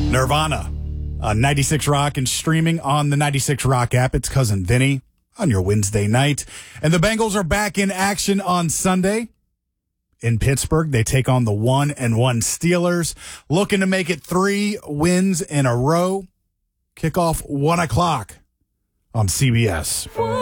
Nirvana, 96 Rock, and streaming on the 96 Rock app. It's Cousin Vinny on your Wednesday night. And the Bengals are back in action on Sunday in Pittsburgh. They take on the 1-1 Steelers, looking to make it 3 wins in a row. Kickoff 1 o'clock on CBS.